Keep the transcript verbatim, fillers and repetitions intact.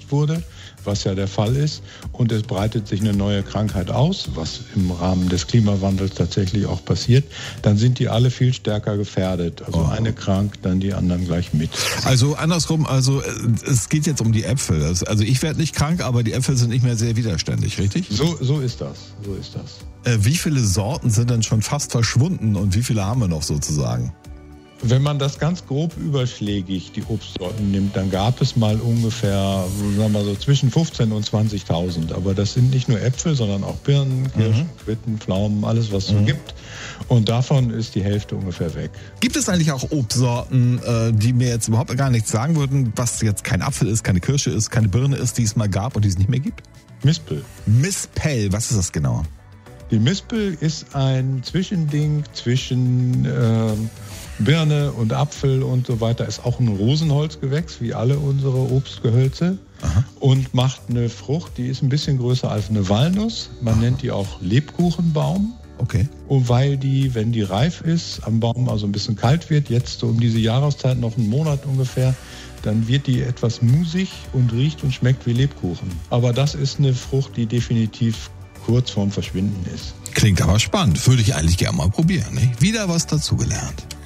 geschädigt wurde, was ja der Fall ist, und es breitet sich eine neue Krankheit aus, was im Rahmen des Klimawandels tatsächlich auch passiert, dann sind die alle viel stärker gefährdet. Also oh. eine krank, dann die anderen gleich mit. Also andersrum, also es geht jetzt um die Äpfel. Also ich werde nicht krank, aber die Äpfel sind nicht mehr sehr widerständig, richtig? So, so ist das, so ist das. Äh, wie viele Sorten sind denn schon fast verschwunden und wie viele haben wir noch sozusagen? Wenn man das ganz grob überschlägig, die Obstsorten nimmt, dann gab es mal ungefähr, sagen wir mal so, zwischen fünfzehntausend und zwanzigtausend. Aber das sind nicht nur Äpfel, sondern auch Birnen, Kirschen, mhm. Quitten, Pflaumen, alles was es mhm. so gibt. Und davon ist die Hälfte ungefähr weg. Gibt es eigentlich auch Obstsorten, die mir jetzt überhaupt gar nichts sagen würden, was jetzt kein Apfel ist, keine Kirsche ist, keine Birne ist, die es mal gab und die es nicht mehr gibt? Mispel. Mispel, was ist das genau? Die Mispel ist ein Zwischending zwischen äh, Birne und Apfel und so weiter. Ist auch ein Rosenholzgewächs, wie alle unsere Obstgehölze. Aha. Und macht eine Frucht, die ist ein bisschen größer als eine Walnuss. Man Aha. nennt die auch Lebkuchenbaum. Okay. Und weil die, wenn die reif ist, am Baum also ein bisschen kalt wird, jetzt so um diese Jahreszeit noch einen Monat ungefähr, dann wird die etwas musig und riecht und schmeckt wie Lebkuchen. Aber das ist eine Frucht, die definitiv kurz vorm Verschwinden ist. Klingt aber spannend. Würde ich eigentlich gerne mal probieren. Nicht? Wieder was dazugelernt.